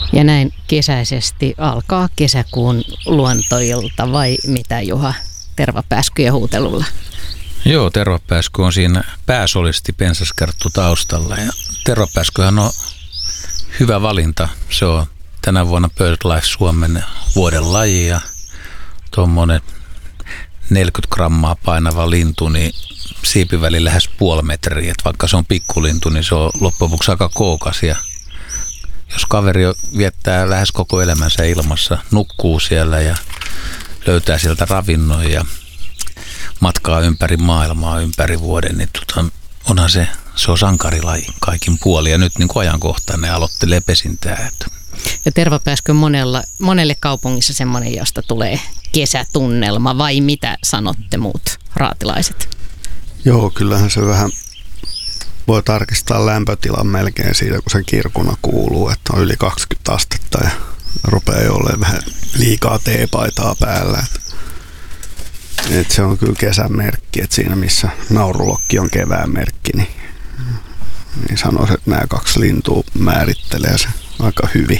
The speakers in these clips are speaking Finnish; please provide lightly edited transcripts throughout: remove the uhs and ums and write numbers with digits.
Ja näin kesäisesti alkaa kesäkuun luontoilta, vai mitä Juha, tervapääskyjen huutelulla? Joo, tervapääsky on siinä pääsolisti pensaskerttu taustalla. Ja tervapääskyhän on hyvä valinta. Se on tänä vuonna BirdLife Suomen vuoden laji ja tuommoinen 40 grammaa painava lintu, niin siipiväli lähes puoli metriä. Et vaikka se on pikkulintu, niin se on loppujen lopuksi aika kookas. Ja jos kaveri viettää lähes koko elämänsä ilmassa, nukkuu siellä ja löytää sieltä ravinnon ja matkaa ympäri maailmaa ympäri vuoden, niin onhan se on sankarilaji kaikin puolin. Ja nyt niin kuin ajankohtainen aloittelee pesintää. Ja tervapääsky on monelle kaupungissa semmoinen, josta tulee kesätunnelma, vai mitä sanotte muut raatilaiset? Joo, kyllähän se vähän voi tarkistaa lämpötilan melkein siitä, kun se kirkuna kuuluu, että on yli 20 astetta ja rupeaa olemaan vähän liikaa teepaitaa päällä. Et se on kyllä kesän merkki, että siinä missä naurulokki on kevään merkki, niin sanoisin, että nämä kaksi lintua määrittelee se aika hyvin.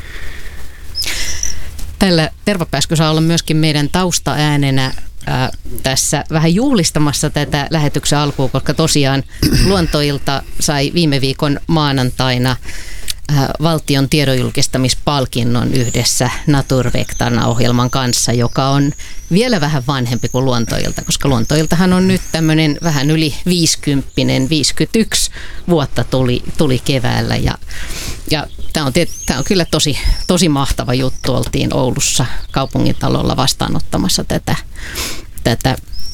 Tällä tervapääsky saa olla myöskin meidän taustaäänenä tässä vähän juhlistamassa tätä lähetyksen alkuun, koska tosiaan Luontoilta sai viime viikon maanantaina valtion tiedonjulkistamispalkinnon yhdessä Naturvectarna-ohjelman kanssa, joka on vielä vähän vanhempi kuin Luontoilta, koska Luontoiltahan on nyt tämmöinen vähän yli 51 vuotta tuli keväällä ja tämä on kyllä tosi mahtava juttu. Oltiin Oulussa kaupungintalolla vastaanottamassa tätä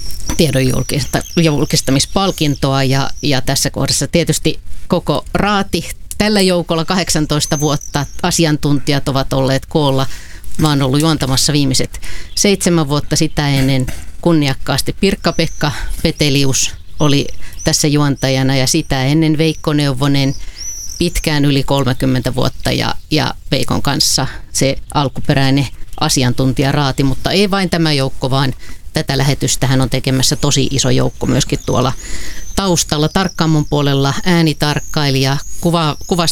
tiedonjulkistamispalkintoa ja tässä kohdassa tietysti koko raati. Tällä joukolla 18 vuotta asiantuntijat ovat olleet koolla. Mä oon ollut juontamassa viimeiset 7 vuotta, sitä ennen kunniakkaasti Pirkka-Pekka Petelius oli tässä juontajana ja sitä ennen Veikko Neuvonen pitkään yli 30 vuotta ja Veikon kanssa se alkuperäinen asiantuntijaraati, mutta ei vain tämä joukko, vaan tätä lähetystähän on tekemässä tosi iso joukko myöskin tuolla taustalla. Tarkkaamon puolella äänitarkkailija,